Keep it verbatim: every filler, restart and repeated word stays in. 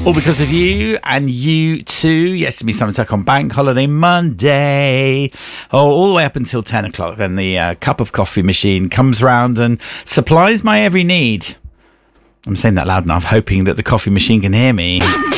All because of you and you too. Yes, to me, Simon Tuck on Bank Holiday Monday. Oh, all the way up until ten o'clock. Then the uh, cup of coffee machine comes round and supplies my every need. I'm saying that loud enough, hoping that the coffee machine can hear me.